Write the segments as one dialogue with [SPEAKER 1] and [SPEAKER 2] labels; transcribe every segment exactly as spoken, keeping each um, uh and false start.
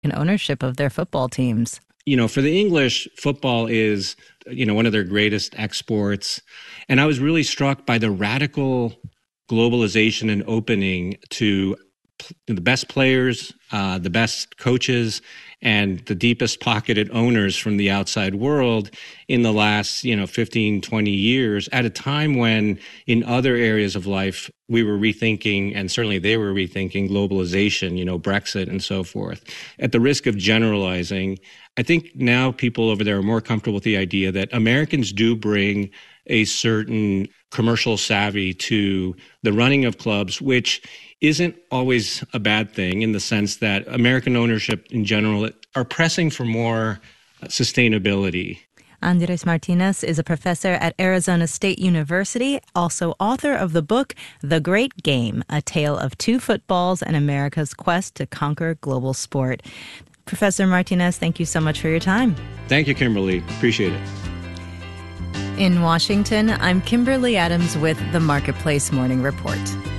[SPEAKER 1] and ownership of their football teams.
[SPEAKER 2] You know, for the English, football is, you know, one of their greatest exports. And I was really struck by the radical globalization and opening to the best players, uh, the best coaches, and the deepest pocketed owners from the outside world in the last, you know, fifteen, twenty years, at a time when in other areas of life, we were rethinking, and certainly they were rethinking globalization, you know, Brexit and so forth. At the risk of generalizing, I think now people over there are more comfortable with the idea that Americans do bring a certain commercial savvy to the running of clubs, which isn't always a bad thing in the sense that American ownership in general are pressing for more sustainability.
[SPEAKER 1] Andres Martinez is a professor at Arizona State University, also author of the book The Great Game, A Tale of Two Footballs and America's Quest to Conquer Global Sport. Professor Martinez, thank you so much for your time.
[SPEAKER 2] Thank you, Kimberly. Appreciate it.
[SPEAKER 1] In Washington, I'm Kimberly Adams with the Marketplace Morning Report.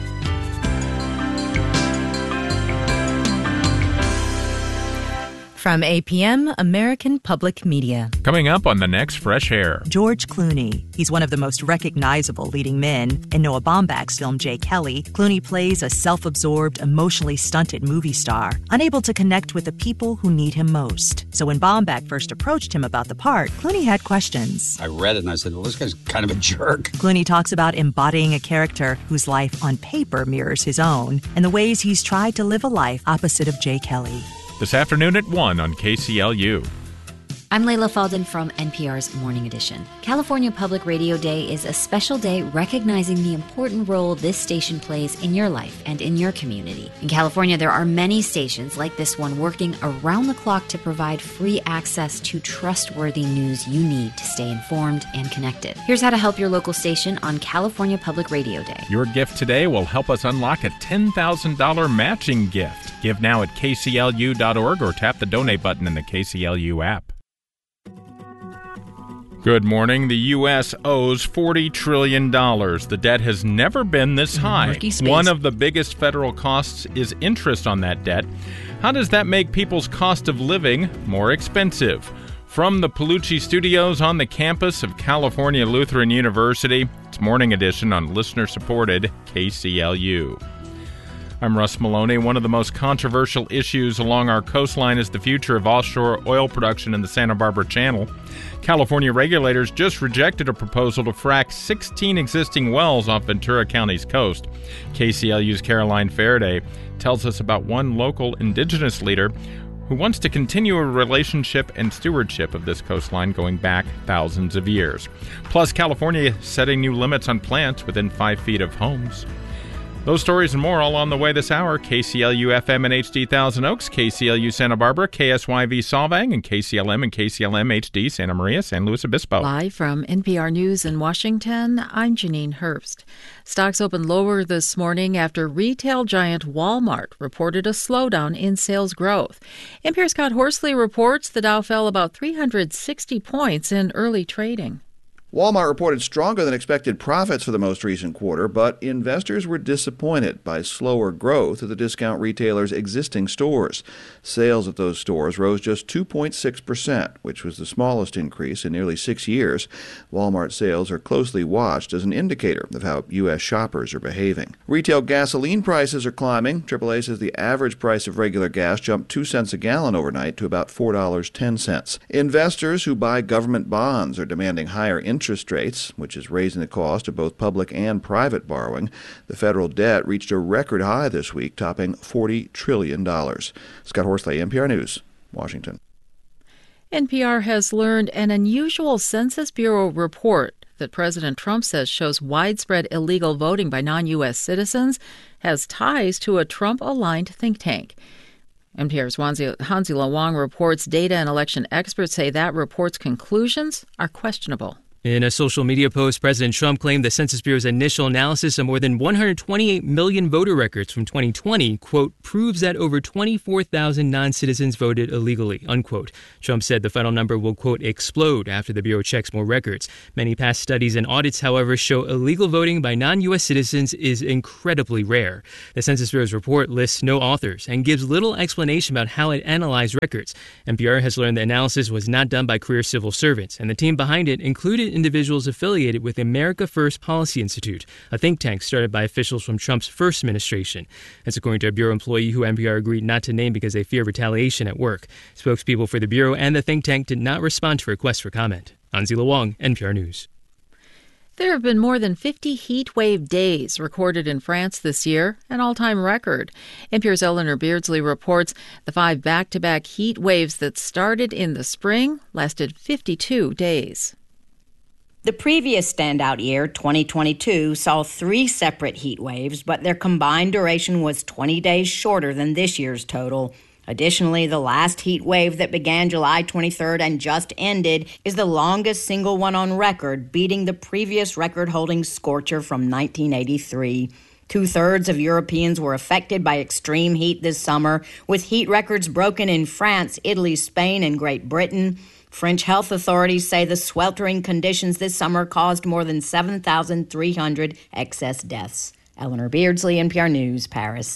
[SPEAKER 1] From A P M, American Public Media.
[SPEAKER 3] Coming up on the next Fresh Air.
[SPEAKER 4] George Clooney. He's one of the most recognizable leading men. In Noah Baumbach's film Jay Kelly, Clooney plays a self-absorbed, emotionally stunted movie star, unable to connect with the people who need him most. So when Baumbach first approached him about the part, Clooney had questions.
[SPEAKER 5] I read it and I said, well, this guy's kind of a jerk.
[SPEAKER 4] Clooney talks about embodying a character whose life on paper mirrors his own, and the ways he's tried to live a life opposite of Jay Kelly.
[SPEAKER 3] This afternoon at one on K C L U.
[SPEAKER 6] I'm Layla Felden from N P R's Morning Edition. California Public Radio Day is a special day recognizing the important role this station plays in your life and in your community. In California, there are many stations like this one working around the clock to provide free access to trustworthy news you need to stay informed and connected. Here's how to help your local station on California Public Radio Day.
[SPEAKER 3] Your gift today will help us unlock a ten thousand dollars matching gift. Give now at K C L U dot org or tap the donate button in the K C L U app. Good morning. The U S owes forty trillion dollars. The debt has never been this high. One of the biggest federal costs is interest on that debt. How does that make people's cost of living more expensive? From the Palucci Studios on the campus of California Lutheran University, it's Morning Edition on listener-supported K C L U. I'm Russ Maloney. One of the most controversial issues along our coastline is the future of offshore oil production in the Santa Barbara Channel. California regulators just rejected a proposal to frack sixteen existing wells off Ventura County's coast. K C L U's Caroline Faraday tells us about one local indigenous leader who wants to continue a relationship and stewardship of this coastline going back thousands of years. Plus, California setting new limits on plants within five feet of homes. Those stories and more all on the way this hour. K C L U F M and H D Thousand Oaks, K C L U Santa Barbara, K S Y V Solvang, and K C L M and K C L M H D Santa Maria, San Luis Obispo.
[SPEAKER 7] Live from N P R News in Washington, I'm Janine Herbst. Stocks opened lower this morning after retail giant Walmart reported a slowdown in sales growth. N P R's Scott Horsley reports the Dow fell about three hundred sixty points in early trading.
[SPEAKER 8] Walmart reported stronger than expected profits for the most recent quarter, but investors were disappointed by slower growth at the discount retailer's existing stores. Sales at those stores rose just two point six percent, which was the smallest increase in nearly six years. Walmart sales are closely watched as an indicator of how U S shoppers are behaving. Retail gasoline prices are climbing. triple A says the average price of regular gas jumped two cents a gallon overnight to about four dollars and ten cents. Investors who buy government bonds are demanding higher interest interest rates, which is raising the cost of both public and private borrowing. The federal debt reached a record high this week, topping forty trillion dollars. Scott Horsley, N P R News, Washington.
[SPEAKER 7] N P R has learned an unusual Census Bureau report that President Trump says shows widespread illegal voting by non-U S citizens has ties to a Trump-aligned think tank. N P R's Hansi Lo Wang reports data and election experts say that report's conclusions are questionable.
[SPEAKER 9] In a social media post, President Trump claimed the Census Bureau's initial analysis of more than one hundred twenty-eight million voter records from twenty twenty, quote, proves that over twenty-four thousand non-citizens voted illegally, unquote. Trump said the final number will, quote, explode after the Bureau checks more records. Many past studies and audits, however, show illegal voting by non-U S citizens is incredibly rare. The Census Bureau's report lists no authors and gives little explanation about how it analyzed records. N P R has learned the analysis was not done by career civil servants, and the team behind it included individuals affiliated with America First Policy Institute, a think tank started by officials from Trump's first administration. That's according to a Bureau employee who N P R agreed not to name because they fear retaliation at work. Spokespeople for the Bureau and the think tank did not respond to requests for comment. Anzila Wong, N P R News.
[SPEAKER 7] There have been more than fifty heat wave days recorded in France this year, an all-time record. N P R's Eleanor Beardsley reports the five back-to-back heat waves that started in the spring lasted fifty-two days.
[SPEAKER 10] The previous standout year, twenty twenty-two, saw three separate heat waves, but their combined duration was twenty days shorter than this year's total. Additionally, the last heat wave that began July twenty-third and just ended is the longest single one on record, beating the previous record-holding scorcher from nineteen eighty-three. Two-thirds of Europeans were affected by extreme heat this summer, with heat records broken in France, Italy, Spain, and Great Britain. French health authorities say the sweltering conditions this summer caused more than seven thousand three hundred excess deaths. Eleanor Beardsley, N P R News, Paris.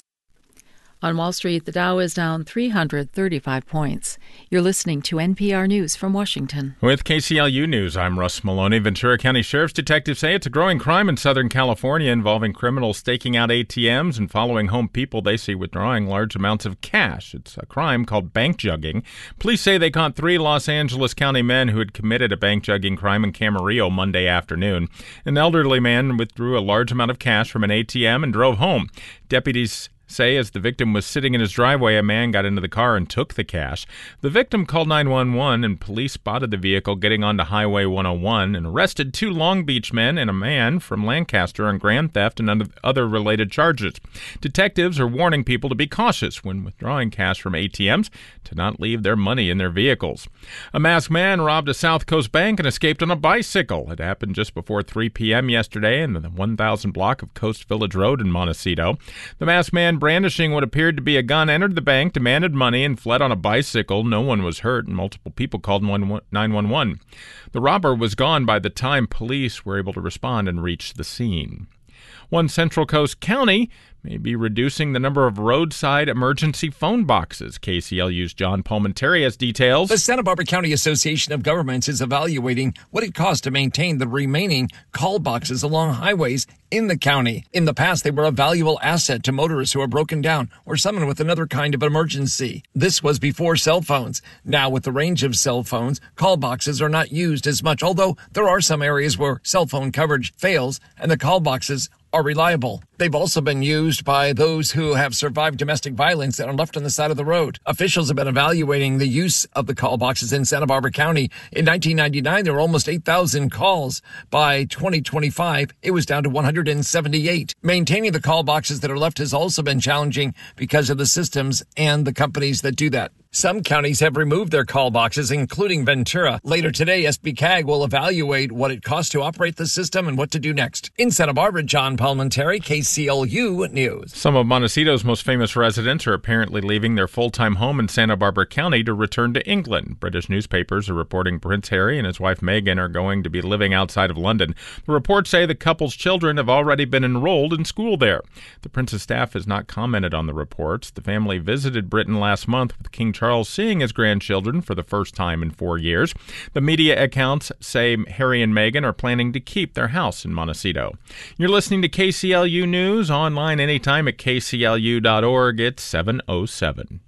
[SPEAKER 7] On Wall Street, the Dow is down three hundred thirty-five points. You're listening to N P R News from Washington.
[SPEAKER 3] With K C L U News, I'm Russ Maloney. Ventura County Sheriff's detectives say it's a growing crime in Southern California involving criminals staking out A T Ms and following home people they see withdrawing large amounts of cash. It's a crime called bank jugging. Police say they caught three Los Angeles County men who had committed a bank jugging crime in Camarillo Monday afternoon. An elderly man withdrew a large amount of cash from an A T M and drove home. Deputies say as the victim was sitting in his driveway, a man got into the car and took the cash. The victim called nine one one, and police spotted the vehicle getting onto Highway one oh one and arrested two Long Beach men and a man from Lancaster on grand theft and other related charges. Detectives are warning people to be cautious when withdrawing cash from A T Ms, to not leave their money in their vehicles. A masked man robbed a South Coast bank and escaped on a bicycle. It happened just before three p.m. yesterday in the one thousand block of Coast Village Road in Montecito. The masked man, brandishing what appeared to be a gun, entered the bank, demanded money, and fled on a bicycle. No one was hurt, and multiple people called nine one one. The robber was gone by the time police were able to respond and reach the scene. One Central Coast county may be reducing the number of roadside emergency phone boxes. K C L U's John Palmenteri has details.
[SPEAKER 11] The Santa Barbara County Association of Governments is evaluating what it costs to maintain the remaining call boxes along highways in the county. In the past, they were a valuable asset to motorists who are broken down or someone with another kind of emergency. This was before cell phones. Now, with the range of cell phones, call boxes are not used as much, although there are some areas where cell phone coverage fails and the call boxes are reliable. They've also been used by those who have survived domestic violence and are left on the side of the road. Officials have been evaluating the use of the call boxes in Santa Barbara County. In nineteen ninety-nine, there were almost eight thousand calls. By twenty twenty-five, it was down to one hundred seventy-eight. Maintaining the call boxes that are left has also been challenging because of the systems and the companies that do that. Some counties have removed their call boxes, including Ventura. Later today, S B C A G will evaluate what it costs to operate the system and what to do next. In Santa Barbara, John Palmenteri, K C L U News.
[SPEAKER 3] Some of Montecito's most famous residents are apparently leaving their full-time home in Santa Barbara County to return to England. British newspapers are reporting Prince Harry and his wife Meghan are going to be living outside of London. The reports say the couple's children have already been enrolled in school there. The prince's staff has not commented on the reports. The family visited Britain last month with King Charles Charles seeing his grandchildren for the first time in four years. The media accounts say Harry and Meghan are planning to keep their house in Montecito. You're listening to K C L U News, online anytime at k c l u dot org. It's seven oh seven.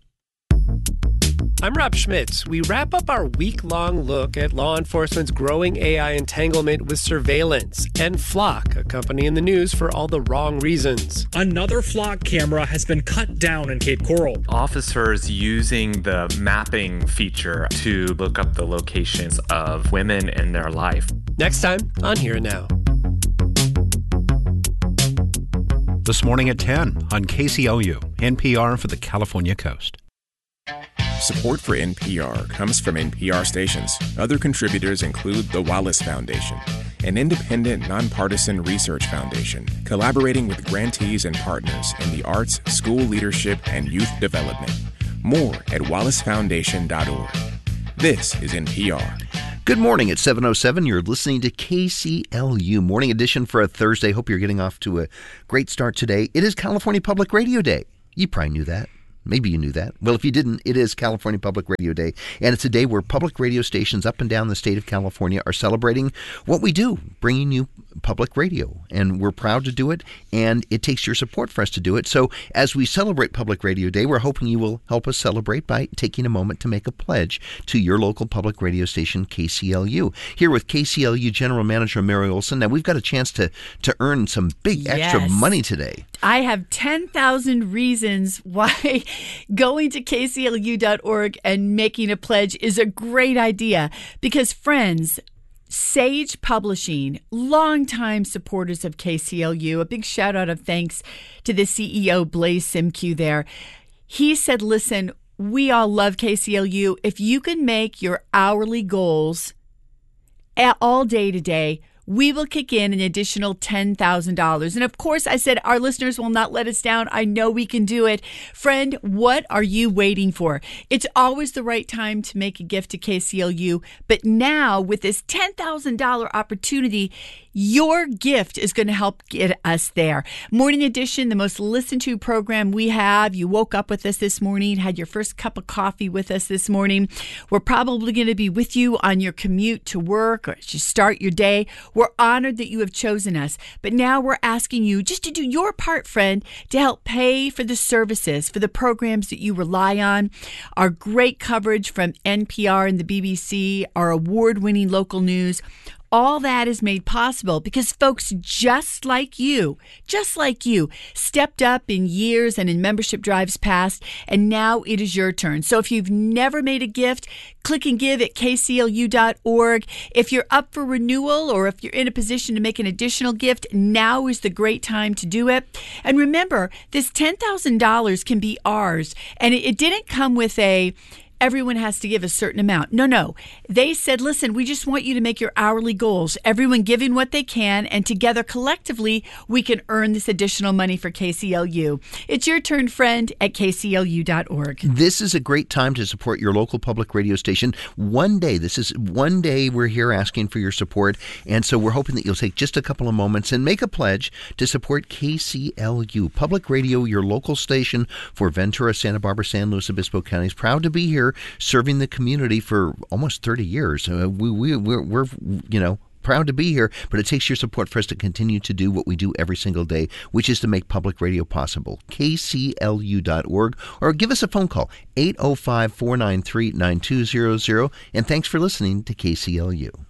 [SPEAKER 12] I'm Rob Schmitz. We wrap up our week-long look at law enforcement's growing A I entanglement with surveillance and Flock, a company in the news for all the wrong reasons.
[SPEAKER 13] Another Flock camera has been cut down in Cape Coral.
[SPEAKER 14] Officers using the mapping feature to look up the locations of women in their life.
[SPEAKER 12] Next time on Here and Now.
[SPEAKER 15] This morning at ten on K C L U, N P R for the California Coast. Support for N P R comes from N P R stations. Other contributors include the Wallace Foundation, an independent, nonpartisan research foundation collaborating with grantees and partners in the arts, school leadership, and youth development. More at wallace foundation dot org. This is N P R.
[SPEAKER 16] Good morning. It's seven oh seven. You're listening to K C L U Morning Edition for a Thursday. Hope you're getting off to a great start today. It is California Public Radio Day. You probably knew that. Maybe you knew that. Well, if you didn't, it is California Public Radio Day, and it's a day where public radio stations up and down the state of California are celebrating what we do, bringing you public radio, and we're proud to do it, and it takes your support for us to do it. So as we celebrate Public Radio Day, we're hoping you will help us celebrate by taking a moment to make a pledge to your local public radio station, K C L U. Here with K C L U General Manager Mary Olson. Now, we've got a chance to, to earn some big extra
[SPEAKER 17] Yes.
[SPEAKER 16] money today.
[SPEAKER 17] I have ten thousand reasons why going to K C L U dot org and making a pledge is a great idea. Because, friends, Sage Publishing, longtime supporters of K C L U, a big shout out of thanks to the C E O, Blaze Simque there. He said, listen, we all love K C L U. If you can make your hourly goals all day today, we will kick in an additional ten thousand dollars. And of course, I said our listeners will not let us down. I know we can do it. Friend, what are you waiting for? It's always the right time to make a gift to K C L U. But now, with this ten thousand dollars opportunity, your gift is going to help get us there. Morning Edition, the most listened to program we have. You woke up with us this morning, had your first cup of coffee with us this morning. We're probably going to be with you on your commute to work or as you start your day. We're honored that you have chosen us. But now we're asking you just to do your part, friend, to help pay for the services, for the programs that you rely on. Our great coverage from N P R and the B B C, our award-winning local news. All that is made possible because folks just like you, just like you, stepped up in years and in membership drives past, and now it is your turn. So if you've never made a gift, click and give at K C L U dot org. If you're up for renewal or if you're in a position to make an additional gift, now is the great time to do it. And remember, this ten thousand dollars can be ours, and it, it didn't come with a everyone has to give a certain amount. No, no. They said, listen, we just want you to make your hourly goals. Everyone giving what they can, and together collectively, we can earn this additional money for K C L U. It's your turn, friend, at K C L U dot org.
[SPEAKER 16] This is a great time to support your local public radio station. One day, this is one day we're here asking for your support, and so we're hoping that you'll take just a couple of moments and make a pledge to support K C L U. Public Radio, your local station for Ventura, Santa Barbara, San Luis Obispo counties. Proud to be here serving the community for almost thirty years. Uh, we, we, we're, we're, you know, proud to be here, but it takes your support for us to continue to do what we do every single day, which is to make public radio possible. K C L U dot org, or give us a phone call, eight oh five, four nine three, nine two zero zero. And thanks for listening to K C L U.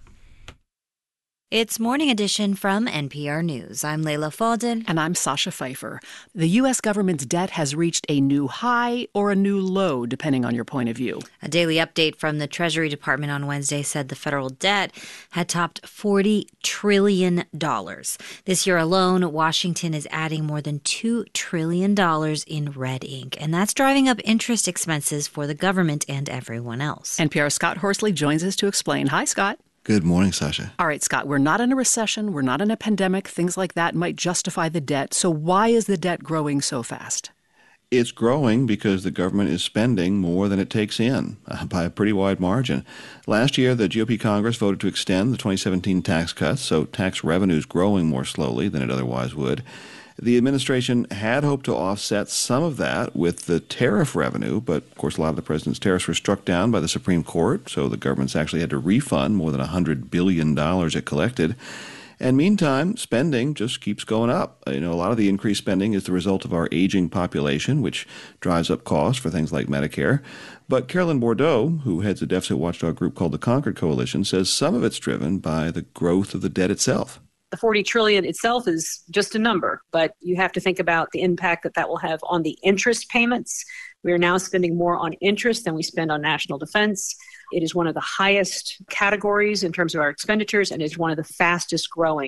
[SPEAKER 6] It's Morning Edition from N P R News. I'm Layla Faldin.
[SPEAKER 18] And I'm Sasha Pfeiffer. The U S government's debt has reached a new high or a new low, depending on your point of view.
[SPEAKER 6] A daily update from the Treasury Department on Wednesday said the federal debt had topped forty trillion dollars. This year alone, Washington is adding more than two trillion dollars in red ink, and that's driving up interest expenses for the government and everyone else.
[SPEAKER 18] N P R's Scott Horsley joins us to explain. Hi, Scott.
[SPEAKER 8] Good morning, Sasha.
[SPEAKER 18] All right, Scott, we're not in a recession. We're not in a pandemic. Things like that might justify the debt. So why is the debt growing so fast?
[SPEAKER 8] It's growing because the government is spending more than it takes in uh, by a pretty wide margin. Last year, the G O P Congress voted to extend the twenty seventeen tax cuts, so tax revenue is growing more slowly than it otherwise would. The administration had hoped to offset some of that with the tariff revenue, but of course a lot of the president's tariffs were struck down by the Supreme Court, so the government's actually had to refund more than one hundred billion dollars it collected. And meantime, spending just keeps going up. You know, a lot of the increased spending is the result of our aging population, which drives up costs for things like Medicare. But Carolyn Bordeaux, who heads a deficit watchdog group called the Concord Coalition, says some of it's driven by the growth of the debt itself.
[SPEAKER 19] The forty trillion dollars itself is just a number, but you have to think about the impact that that will have on the interest payments. We are now spending more on interest than we spend on national defense. It is one of the highest categories in terms of our expenditures and is one of the fastest growing.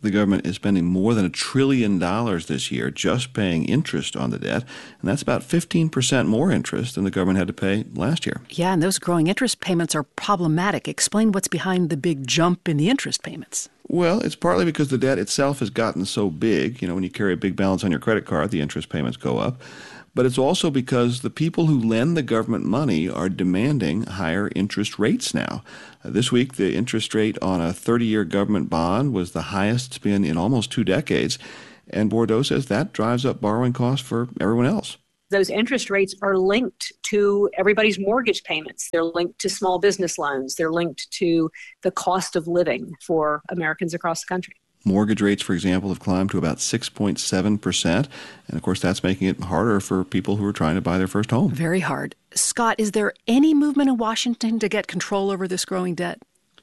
[SPEAKER 8] The government is spending more than a trillion dollars this year just paying interest on the debt, and that's about fifteen percent more interest than the government had to pay last year.
[SPEAKER 18] Yeah, and those growing interest payments are problematic. Explain what's behind the big jump in the interest payments.
[SPEAKER 8] Well, it's partly because the debt itself has gotten so big. You know, when you carry a big balance on your credit card, the interest payments go up. But it's also because the people who lend the government money are demanding higher interest rates now. Uh, this week, the interest rate on a thirty-year government bond was the highest it's been in almost two decades. And Bordeaux says that drives up borrowing costs for everyone else.
[SPEAKER 19] Those interest rates are linked to everybody's mortgage payments. They're linked to small business loans. They're linked to the cost of living for Americans across the country.
[SPEAKER 8] Mortgage rates, for example, have climbed to about six point seven percent. And, of course, that's making it harder for people who are trying to buy their first home.
[SPEAKER 18] Very hard. Scott, is there any movement in Washington to get control over this growing debt?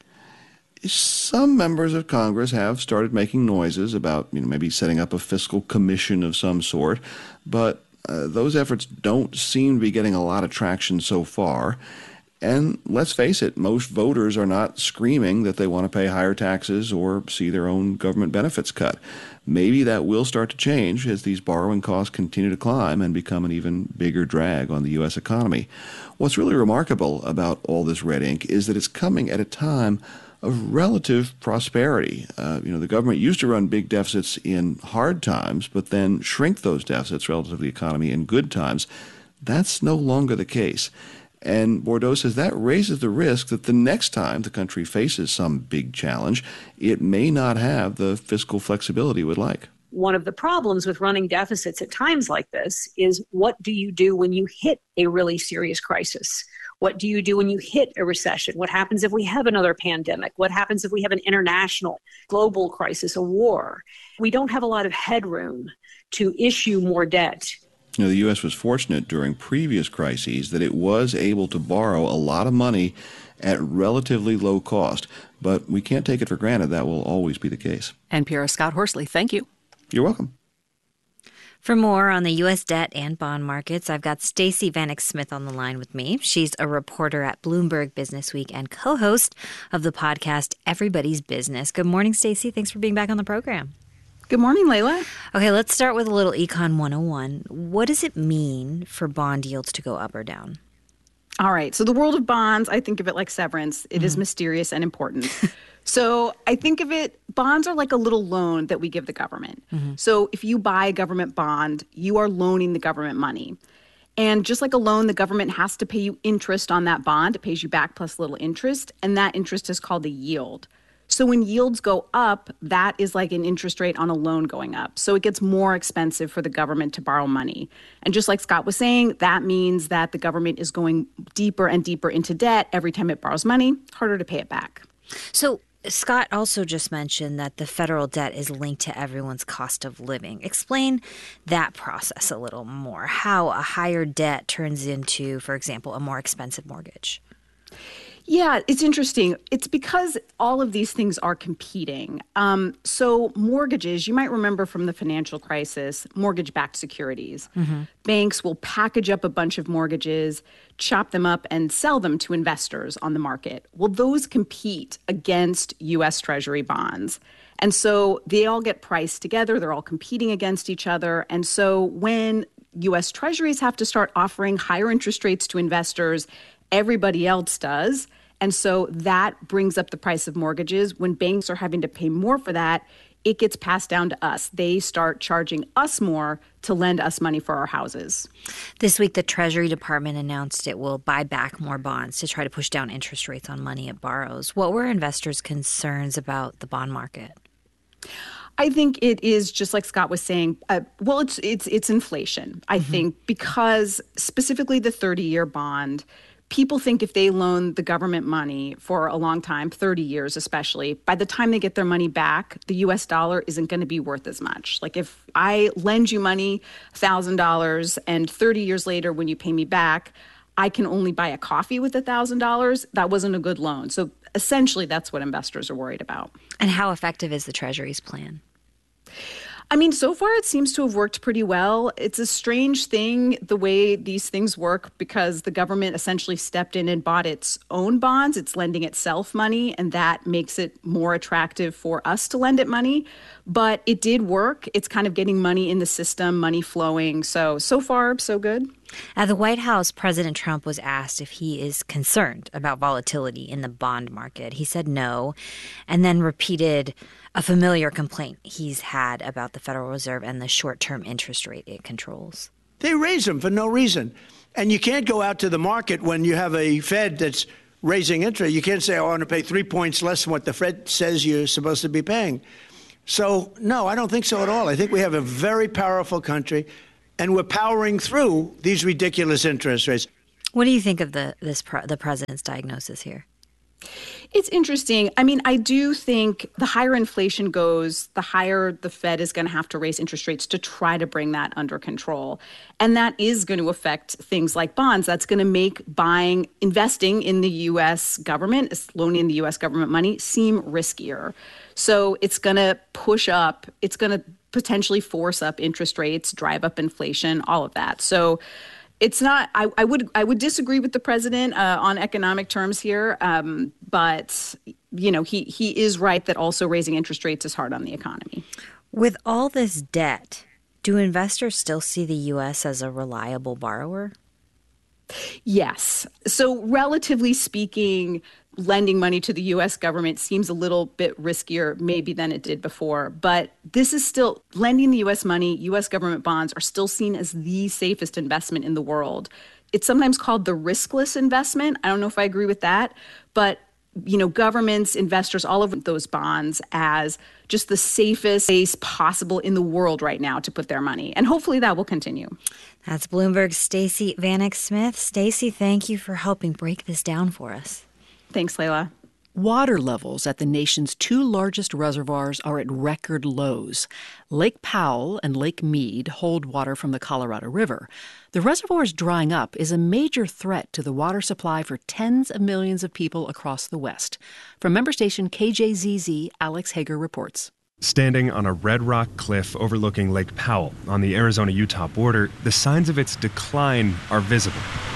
[SPEAKER 8] Some members of Congress have started making noises about, you know, maybe setting up a fiscal commission of some sort. But uh, those efforts don't seem to be getting a lot of traction so far. And let's face it, most voters are not screaming that they want to pay higher taxes or see their own government benefits cut. Maybe that will start to change as these borrowing costs continue to climb and become an even bigger drag on the U S economy. What's really remarkable about all this red ink is that it's coming at a time of relative prosperity. Uh, you know, the government used to run big deficits in hard times, but then shrink those deficits relative to the economy in good times. That's no longer the case. And Bordeaux says that raises the risk that the next time the country faces some big challenge, it may not have the fiscal flexibility it would like.
[SPEAKER 19] One of the problems with running deficits at times like this is, what do you do when you hit a really serious crisis? What do you do when you hit a recession? What happens if we have another pandemic? What happens if we have an international, global crisis, a war? We don't have a lot of headroom to issue more debt.
[SPEAKER 8] You know, the U S was fortunate during previous crises that it was able to borrow a lot of money at relatively low cost. But we can't take it for granted that will always be the case.
[SPEAKER 18] N P R's Scott Horsley, thank you.
[SPEAKER 8] You're welcome.
[SPEAKER 6] For more on the U S debt and bond markets, I've got Stacey Vanek Smith on the line with me. She's a reporter at Bloomberg Businessweek and co-host of the podcast Everybody's Business. Good morning, Stacey. Thanks for being back on the program.
[SPEAKER 20] Good morning, Layla.
[SPEAKER 6] Okay, let's start with a little Econ one oh one. What does it mean for bond yields to go up or down?
[SPEAKER 20] All right. So the world of bonds, I think of it like severance. It mm-hmm. is mysterious and important. So I think of it, bonds are like a little loan that we give the government. Mm-hmm. So if you buy a government bond, you are loaning the government money. And just like a loan, the government has to pay you interest on that bond. It pays you back plus a little interest. And that interest is called a yield. So when yields go up, that is like an interest rate on a loan going up. So it gets more expensive for the government to borrow money. And just like Scott was saying, that means that the government is going deeper and deeper into debt every time it borrows money. It's harder to pay it back.
[SPEAKER 6] So Scott also just mentioned that the federal debt is linked to everyone's cost of living. Explain that process a little more, how a higher debt turns into, for example, a more expensive mortgage.
[SPEAKER 20] Yeah, it's interesting. It's because all of these things are competing. Um, so mortgages, you might remember from the financial crisis, mortgage-backed securities. Mm-hmm. Banks will package up a bunch of mortgages, chop them up, and sell them to investors on the market. Well, those compete against U S Treasury bonds. And so they all get priced together. They're all competing against each other. And so when U S Treasuries have to start offering higher interest rates to investors, everybody else does. And so that brings up the price of mortgages. When banks are having to pay more for that, it gets passed down to us. They start charging us more to lend us money for our houses.
[SPEAKER 6] This week, the Treasury Department announced it will buy back more bonds to try to push down interest rates on money it borrows. What were investors' concerns about the bond market?
[SPEAKER 20] I think it is just like Scott was saying. Uh, well, it's it's it's inflation, I mm-hmm. think, because specifically the thirty-year bond, people think if they loan the government money for a long time, thirty years especially, by the time they get their money back, the U S dollar isn't going to be worth as much. Like if I lend you money, one thousand dollars, and thirty years later when you pay me back, I can only buy a coffee with one thousand dollars, that wasn't a good loan. So essentially, that's what investors are worried about.
[SPEAKER 6] And how effective is the Treasury's plan?
[SPEAKER 20] I mean, so far it seems to have worked pretty well. It's a strange thing, the way these things work, because the government essentially stepped in and bought its own bonds. It's lending itself money, and that makes it more attractive for us to lend it money. But it did work. It's kind of getting money in the system, money flowing. So, so far, so good.
[SPEAKER 6] At the White House, President Trump was asked if he is concerned about volatility in the bond market. He said no, and then repeated a familiar complaint he's had about the Federal Reserve and the short-term interest rate it controls.
[SPEAKER 21] They raise them for no reason. And you can't go out to the market when you have a Fed that's raising interest. You can't say, oh, I want to pay three points less than what the Fed says you're supposed to be paying. So, no, I don't think so at all. I think we have a very powerful country, and we're powering through these ridiculous interest rates.
[SPEAKER 6] What do you think of the this the president's diagnosis here?
[SPEAKER 20] It's interesting. I mean, I do think the higher inflation goes, the higher the Fed is going to have to raise interest rates to try to bring that under control. And that is going to affect things like bonds. That's going to make buying, investing in the U S government, loaning the U S government money, seem riskier. So it's going to push up, it's going to potentially force up interest rates, drive up inflation, all of that. So it's not, I, I would I would disagree with the president uh, on economic terms here, um, but, you know, he, he is right that also raising interest rates is hard on the economy.
[SPEAKER 6] With all this debt, do investors still see the U S as a reliable borrower?
[SPEAKER 20] Yes. So relatively speaking, lending money to the U S government seems a little bit riskier maybe than it did before. But this is still, lending the U S money, U S government bonds are still seen as the safest investment in the world. It's sometimes called the riskless investment. I don't know if I agree with that, but you know, governments, investors, all of those bonds as just the safest place possible in the world right now to put their money. And hopefully that will continue.
[SPEAKER 6] That's Bloomberg's Stacey Vanek Smith. Stacey, thank you for helping break this down for us.
[SPEAKER 20] Thanks, Layla.
[SPEAKER 18] Water levels at the nation's two largest reservoirs are at record lows. Lake Powell and Lake Mead hold water from the Colorado River. The reservoirs drying up is a major threat to the water supply for tens of millions of people across the West. From member station K J Z Z, Alex Hager reports.
[SPEAKER 15] Standing on a red rock cliff overlooking Lake Powell on the Arizona-Utah border, the signs of its decline are visible.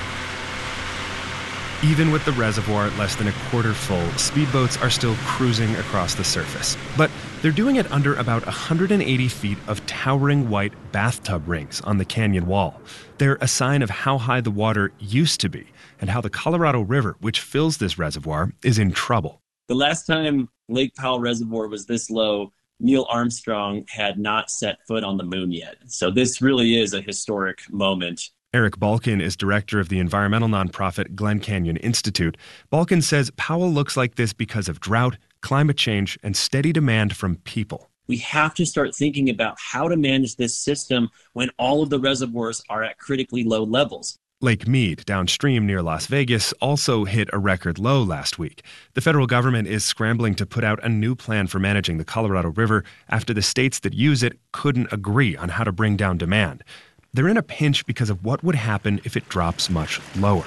[SPEAKER 15] Even with the reservoir less than a quarter full, speedboats are still cruising across the surface. But they're doing it under about one hundred eighty feet of towering white bathtub rings on the canyon wall. They're a sign of how high the water used to be and how the Colorado River, which fills this reservoir, is in trouble.
[SPEAKER 22] The last time Lake Powell Reservoir was this low, Neil Armstrong had not set foot on the moon yet. So this really is a historic moment.
[SPEAKER 15] Eric Balkin is director of the environmental nonprofit Glen Canyon Institute. Balkin says Powell looks like this because of drought, climate change, and steady demand from people.
[SPEAKER 22] We have to start thinking about how to manage this system when all of the reservoirs are at critically low levels.
[SPEAKER 15] Lake Mead, downstream near Las Vegas, also hit a record low last week. The federal government is scrambling to put out a new plan for managing the Colorado River after the states that use it couldn't agree on how to bring down demand. They're in a pinch because of what would happen if it drops much lower.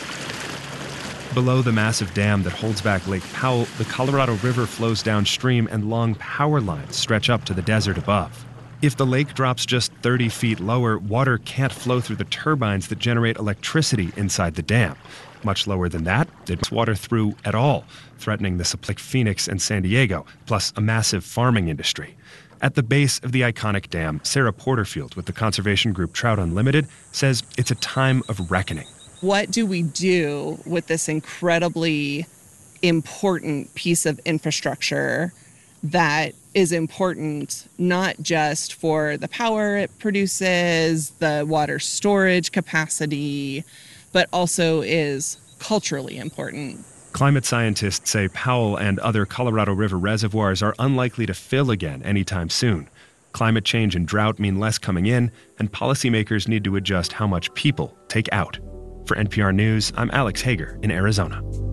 [SPEAKER 15] Below the massive dam that holds back Lake Powell, the Colorado River flows downstream and long power lines stretch up to the desert above. If the lake drops just thirty feet lower, water can't flow through the turbines that generate electricity inside the dam. Much lower than that, it's water through at all, threatening the supply of Phoenix and San Diego, plus a massive farming industry. At the base of the iconic dam, Sarah Porterfield with the conservation group Trout Unlimited says it's a time of reckoning.
[SPEAKER 23] What do we do with this incredibly important piece of infrastructure that is important not just for the power it produces, the water storage capacity, but also is culturally important?
[SPEAKER 15] Climate scientists say Powell and other Colorado River reservoirs are unlikely to fill again anytime soon. Climate change and drought mean less coming in, and policymakers need to adjust how much people take out. For N P R News, I'm Alex Hager in Arizona.